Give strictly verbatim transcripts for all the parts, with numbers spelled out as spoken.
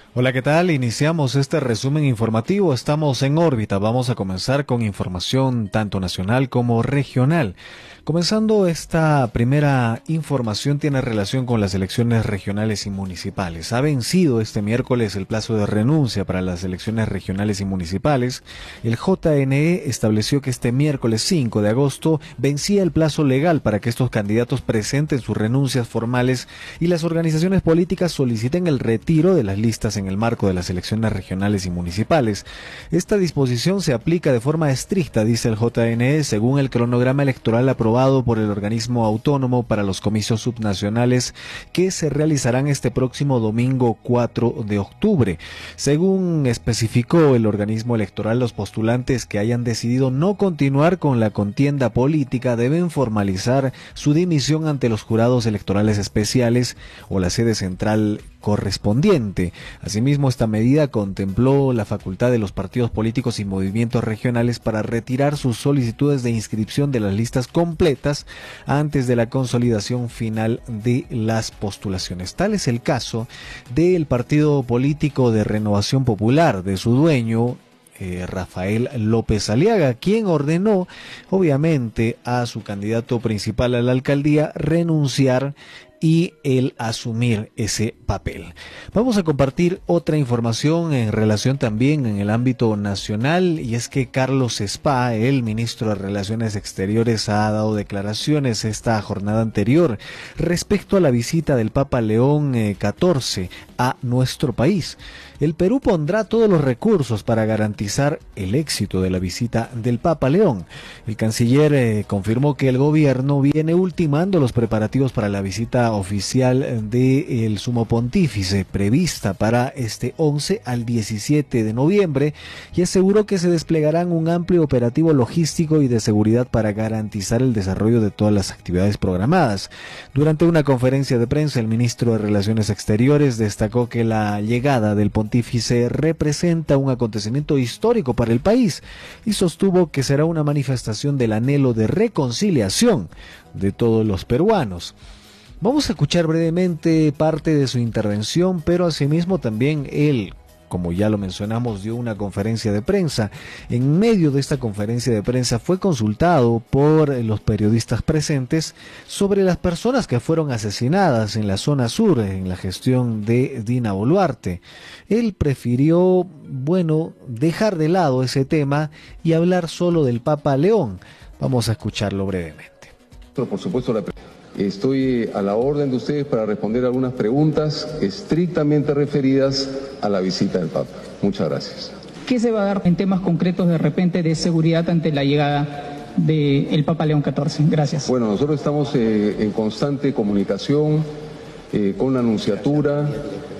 Hola, ¿qué tal? Iniciamos este resumen informativo. Estamos en órbita. Vamos a comenzar con información tanto nacional como regional. Comenzando esta primera información tiene relación con las elecciones regionales y municipales. Ha vencido este miércoles el plazo de renuncia para las elecciones regionales y municipales. El J N E estableció que este miércoles cinco de agosto vencía el plazo legal para que estos candidatos presenten sus renuncias formales y las organizaciones políticas soliciten el retiro de las listas en el marco de las elecciones regionales y municipales. Esta disposición se aplica de forma estricta, dice el J N E, según el cronograma electoral aprobado por el organismo autónomo para los comicios subnacionales que se realizarán este próximo domingo cuatro de octubre. Según especificó el organismo electoral, los postulantes que hayan decidido no continuar con la contienda política deben formalizar su dimisión ante los jurados electorales especiales o la sede central correspondiente. Asimismo, esta medida contempló la facultad de los partidos políticos y movimientos regionales para retirar sus solicitudes de inscripción de las listas completas antes de la consolidación final de las postulaciones. Tal es el caso del partido político de Renovación Popular, de su dueño, Eh, Rafael López Aliaga, quien ordenó obviamente a su candidato principal a la alcaldía renunciar y el asumir ese papel. Vamos a compartir otra información en relación también en el ámbito nacional, y es que Carlos Spa, el ministro de Relaciones Exteriores, ha dado declaraciones esta jornada anterior respecto a la visita del Papa León catorce a nuestro país. El Perú pondrá todos los recursos para garantizar el éxito de la visita del Papa León. El canciller eh, confirmó que el gobierno viene ultimando los preparativos para la visita oficial del Sumo Pontífice prevista para este once al diecisiete de noviembre, y aseguró que se desplegarán un amplio operativo logístico y de seguridad para garantizar el desarrollo de todas las actividades programadas. Durante una conferencia de prensa, el ministro de Relaciones Exteriores destacó que la llegada del pontífice representa un acontecimiento histórico para el país y sostuvo que será una manifestación del anhelo de reconciliación de todos los peruanos. Vamos a escuchar brevemente parte de su intervención, pero asimismo también él, como ya lo mencionamos, dio una conferencia de prensa. En medio de esta conferencia de prensa fue consultado por los periodistas presentes sobre las personas que fueron asesinadas en la zona sur, en la gestión de Dina Boluarte. Él prefirió, bueno, dejar de lado ese tema y hablar solo del Papa León. Vamos a escucharlo brevemente. Por supuesto, la Estoy a la orden de ustedes para responder algunas preguntas estrictamente referidas a la visita del Papa. Muchas gracias. ¿Qué se va a dar en temas concretos de repente de seguridad ante la llegada del Papa León catorce? Gracias. Bueno, nosotros estamos eh, en constante comunicación eh, con la Nunciatura,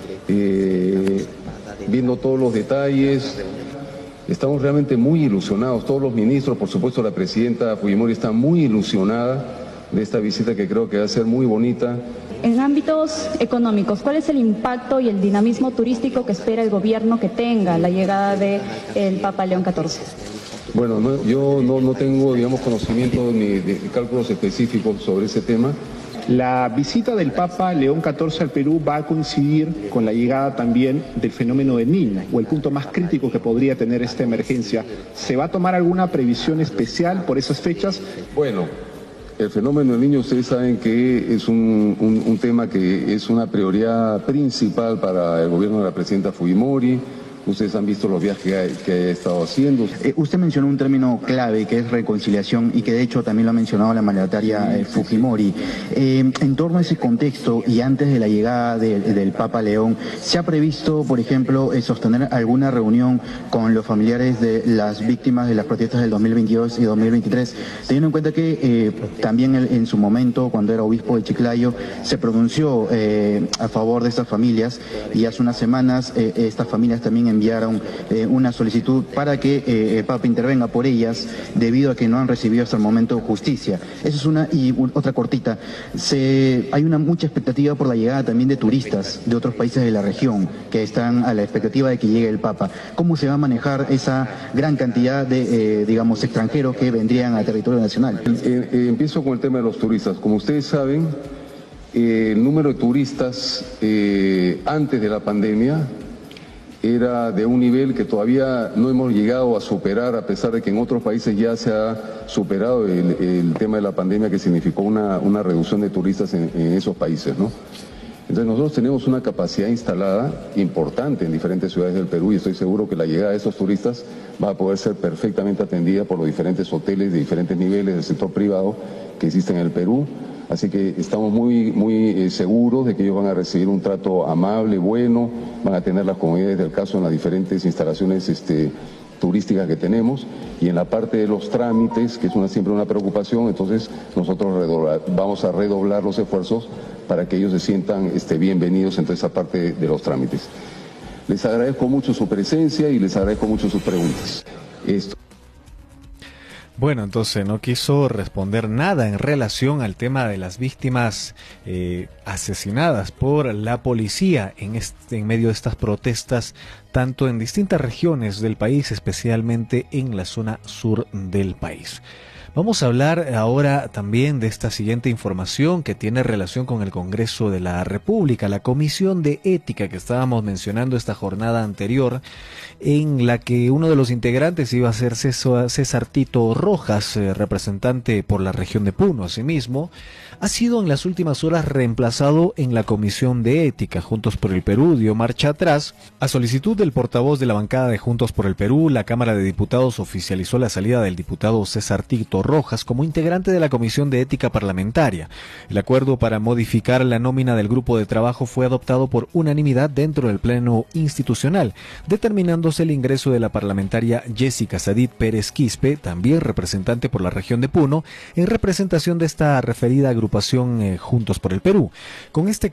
eh, viendo todos los detalles. Estamos realmente muy ilusionados, todos los ministros, por supuesto la presidenta Fujimori está muy ilusionada de esta visita que creo que va a ser muy bonita. En ámbitos económicos, ¿cuál es el impacto y el dinamismo turístico que espera el gobierno que tenga la llegada del Papa León catorce? Bueno, no, yo no, no tengo, digamos, conocimiento ni de cálculos específicos sobre ese tema. La visita del Papa León catorce al Perú va a coincidir con la llegada también del fenómeno del Niño, o el punto más crítico que podría tener esta emergencia. ¿Se va a tomar alguna previsión especial por esas fechas? Bueno, el fenómeno del Niño, ustedes saben que es un, un, un tema que es una prioridad principal para el gobierno de la presidenta Fujimori. Ustedes han visto los viajes que ha, que ha estado haciendo. Eh, usted mencionó un término clave que es reconciliación y que de hecho también lo ha mencionado la mandataria eh, Fujimori. Eh, en torno a ese contexto y antes de la llegada de, del Papa León, ¿se ha previsto, por ejemplo, eh, sostener alguna reunión con los familiares de las víctimas de las protestas del dos mil veintidós y dos mil veintitrés? Teniendo en cuenta que eh, también él, en su momento, cuando era obispo de Chiclayo, se pronunció eh, a favor de estas familias, y hace unas semanas eh, estas familias también enviaron eh, una solicitud para que eh, el Papa intervenga por ellas debido a que no han recibido hasta el momento justicia. Eso es una. Y otra cortita, se, hay una mucha expectativa por la llegada también de turistas de otros países de la región que están a la expectativa de que llegue el Papa. ¿Cómo se va a manejar esa gran cantidad de, eh, digamos, extranjeros que vendrían al territorio nacional? Eh, eh, empiezo con el tema de los turistas. Como ustedes saben, eh, el número de turistas eh, antes de la pandemia era de un nivel que todavía no hemos llegado a superar, a pesar de que en otros países ya se ha superado el, el tema de la pandemia, que significó una, una reducción de turistas en, en esos países, ¿no? Entonces nosotros tenemos una capacidad instalada importante en diferentes ciudades del Perú y estoy seguro que la llegada de esos turistas va a poder ser perfectamente atendida por los diferentes hoteles de diferentes niveles del sector privado que existen en el Perú. Así que estamos muy, muy eh, seguros de que ellos van a recibir un trato amable, bueno, van a tener las comodidades del caso en las diferentes instalaciones este, turísticas que tenemos, y en la parte de los trámites, que es una, siempre una preocupación, entonces nosotros redoblar, vamos a redoblar los esfuerzos para que ellos se sientan este, bienvenidos en toda esa parte de, de los trámites. Les agradezco mucho su presencia y les agradezco mucho sus preguntas. Esto. Bueno, entonces no quiso responder nada en relación al tema de las víctimas eh, asesinadas por la policía en, este, en medio de estas protestas, tanto en distintas regiones del país, especialmente en la zona sur del país. Vamos a hablar ahora también de esta siguiente información que tiene relación con el Congreso de la República, la Comisión de Ética que estábamos mencionando esta jornada anterior, en la que uno de los integrantes iba a ser César Tito Rojas, eh, representante por la región de Puno. Asimismo, ha sido en las últimas horas reemplazado en la Comisión de Ética. Juntos por el Perú dio marcha atrás. A solicitud del portavoz de la bancada de Juntos por el Perú, la Cámara de Diputados oficializó la salida del diputado César Tito Rojas como integrante de la Comisión de Ética Parlamentaria. El acuerdo para modificar la nómina del grupo de trabajo fue adoptado por unanimidad dentro del Pleno Institucional, determinándose el ingreso de la parlamentaria Jessica Sadit Pérez Quispe, también representante por la región de Puno, en representación de esta referida agrupación eh, Juntos por el Perú. Con este